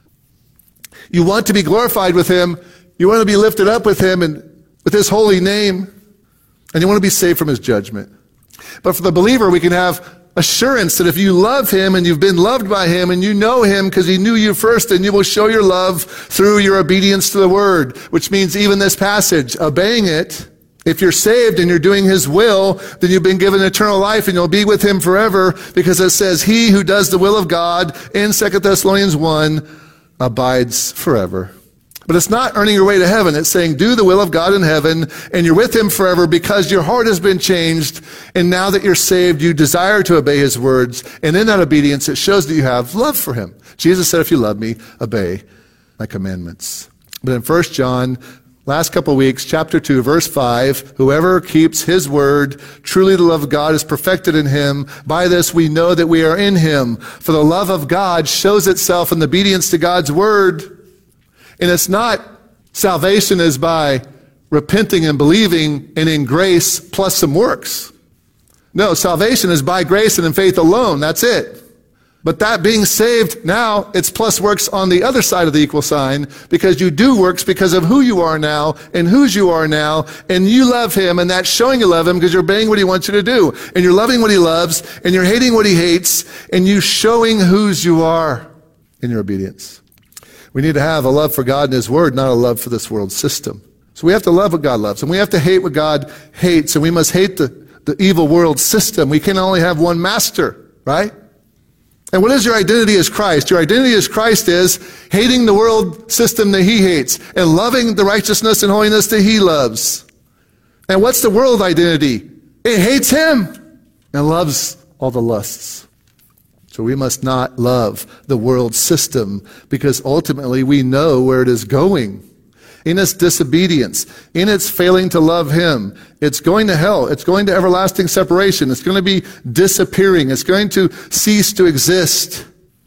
You want to be glorified with him. You want to be lifted up with him and with his holy name. And you want to be saved from his judgment. But for the believer, we can have assurance that if you love him and you've been loved by him and you know him because he knew you first, and you will show your love through your obedience to the word, which means even this passage, obeying it. If you're saved and you're doing his will, then you've been given eternal life and you'll be with him forever, because it says he who does the will of God in 2 Thessalonians 1 abides forever. But it's not earning your way to heaven. It's saying do the will of God in heaven, and you're with him forever because your heart has been changed. And now that you're saved, you desire to obey his words. And in that obedience, it shows that you have love for him. Jesus said, if you love me, obey my commandments. But in 1 John, last couple of weeks, chapter 2, verse 5, whoever keeps his word, truly the love of God is perfected in him. By this we know that we are in him. For the love of God shows itself in the obedience to God's word. And it's not salvation is by repenting and believing and in grace plus some works. No, salvation is by grace and in faith alone. That's it. But that being saved, now it's plus works on the other side of the equal sign, because you do works because of who you are now and whose you are now, and you love him, and that's showing you love him because you're obeying what he wants you to do, and you're loving what he loves, and you're hating what he hates, and you showing whose you are in your obedience. We need to have a love for God and his word, not a love for this world system. So we have to love what God loves, and we have to hate what God hates, and we must hate the evil world system. We can only have one master, right? And what is your identity as Christ? Your identity as Christ is hating the world system that he hates and loving the righteousness and holiness that he loves. And what's the world identity? It hates him and loves all the lusts. So we must not love the world system, because ultimately we know where it is going. in its disobedience, in its failing to love him, it's going to hell. It's going to everlasting separation. It's going to be disappearing. It's going to cease to exist.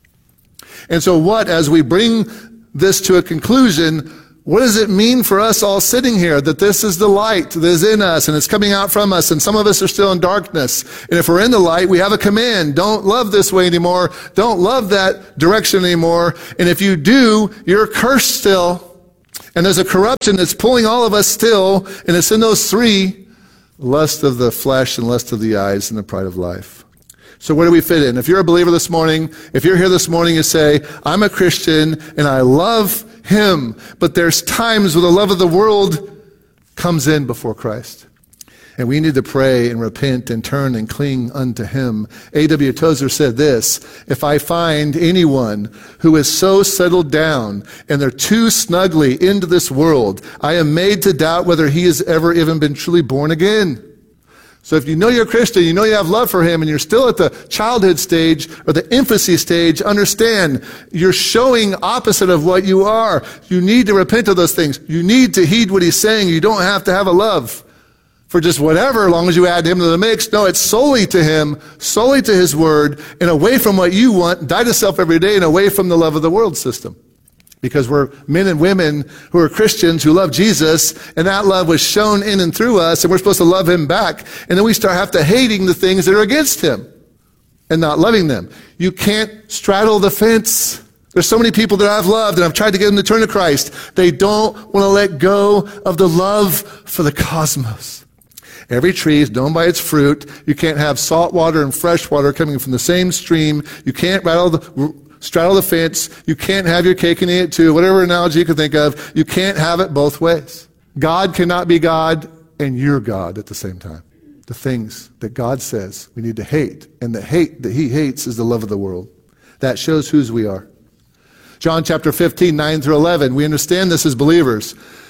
And so as we bring this to a conclusion, what does it mean for us all sitting here that this is the light that is in us and it's coming out from us, and some of us are still in darkness? And if we're in the light, we have a command. Don't love this way anymore. Don't love that direction anymore. And if you do, you're cursed still. And there's a corruption that's pulling all of us still, and it's in those three: lust of the flesh and lust of the eyes and the pride of life. So where do we fit in? If you're a believer this morning, if you're here this morning, you say, I'm a Christian and I love him, but there's times where the love of the world comes in before Christ. And we need to pray and repent and turn and cling unto him. A.W. Tozer said this: if I find anyone who is so settled down and they're too snugly into this world, I am made to doubt whether he has ever even been truly born again. So if you know you're a Christian, you know you have love for him, and you're still at the childhood stage or the infancy stage, understand you're showing opposite of what you are. You need to repent of those things. You need to heed what he's saying. You don't have to have a love for just whatever, as long as you add him to the mix. No, it's solely to him, solely to his word, and away from what you want. Die to self every day and away from the love of the world system. Because we're men and women who are Christians who love Jesus, and that love was shown in and through us, and we're supposed to love him back. And then we have to hating the things that are against him and not loving them. You can't straddle the fence. There's so many people that I've loved and I've tried to get them to turn to Christ. They don't want to let go of the love for the cosmos. Every tree is known by its fruit. You can't have salt water and fresh water coming from the same stream. You can't straddle the fence. You can't have your cake and eat it too. Whatever analogy you can think of, you can't have it both ways. God cannot be God and you're God at the same time. The things that God says we need to hate, and the hate that he hates is the love of the world. That shows whose we are. John chapter 15, 9 through 11. We understand this as believers.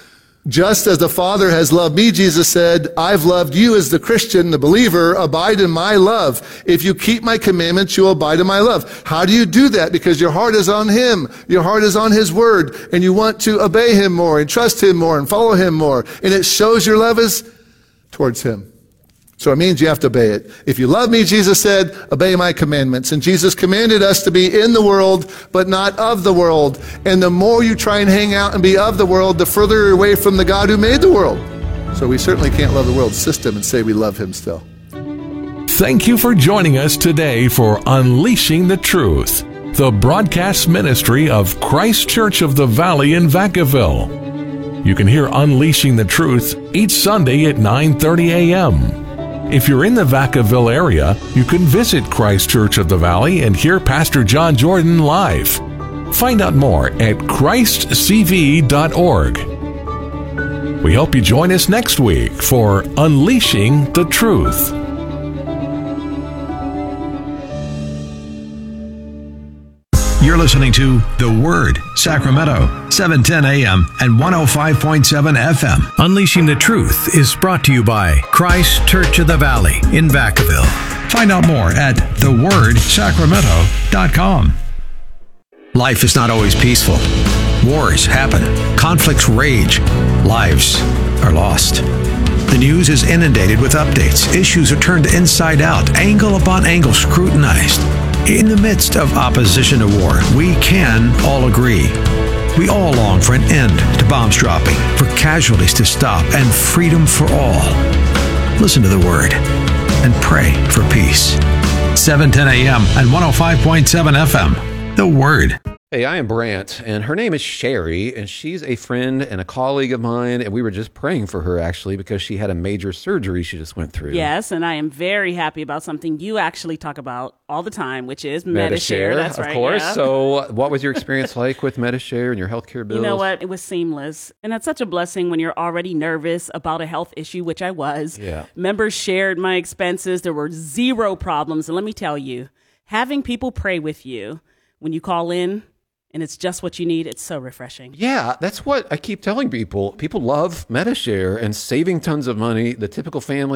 Just as the Father has loved me, Jesus said, I've loved you as the Christian, the believer. Abide in my love. If you keep my commandments, you'll abide in my love. How do you do that? Because your heart is on him. Your heart is on his word. And you want to obey him more and trust him more and follow him more. And it shows your love is towards him. So it means you have to obey it. If you love me, Jesus said, obey my commandments. And Jesus commanded us to be in the world, but not of the world. And the more you try and hang out and be of the world, the further you're away from the God who made the world. So we certainly can't love the world system and say we love him still. Thank you for joining us today for Unleashing the Truth, the broadcast ministry of Christ Church of the Valley in Vacaville. You can hear Unleashing the Truth each Sunday at 9:30 a.m. If you're in the Vacaville area, you can visit Christ Church of the Valley and hear Pastor John Jordan live. Find out more at christcv.org. We hope you join us next week for Unleashing the Truth. You're listening to The Word, Sacramento, 710 AM and 105.7 FM. Unleashing the Truth is brought to you by Christ Church of the Valley in Vacaville. Find out more at thewordsacramento.com. Life is not always peaceful. Wars happen. Conflicts rage. Lives are lost. The news is inundated with updates. Issues are turned inside out, angle upon angle scrutinized. In the midst of opposition to war, we can all agree. We all long for an end to bombs dropping, for casualties to stop, and freedom for all. Listen to the Word and pray for peace. 710 AM and 105.7 FM. The Word. Hey, I am Brant, and her name is Sherry, and she's a friend and a colleague of mine, and we were just praying for her, actually, because she had a major surgery she just went through. Yes, and I am very happy about something you actually talk about all the time, which is Medi-Share. That's right. Of course. Yeah. So what was your experience like with Medi-Share and your healthcare bills? You know what? It was seamless, and that's such a blessing when you're already nervous about a health issue, which I was. Yeah. Members shared my expenses. There were zero problems, and let me tell you, having people pray with you when you call in, and it's just what you need, it's so refreshing. Yeah, that's what I keep telling people. People love Medi-Share and saving tons of money. The typical family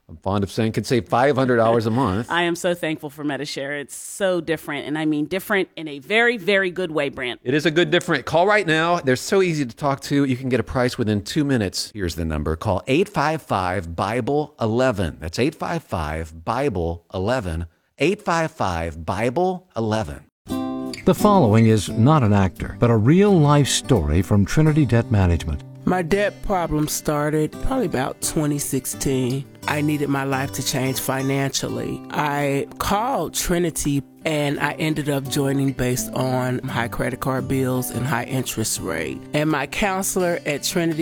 I'm fond of saying can save $500 a month. I am so thankful for Medi-Share. It's so different, and I mean different in a very, very good way, Brant. It is a good different. Call right now. They're so easy to talk to. You can get a price within 2 minutes. Here's the number. Call 855-BIBLE-11. That's 855-BIBLE-11. 855-BIBLE-11. The following is not an actor, but a real-life story from Trinity Debt Management. My debt problem started probably about 2016. I needed my life to change financially. I called Trinity and I ended up joining based on high credit card bills and high interest rate. And my counselor at Trinity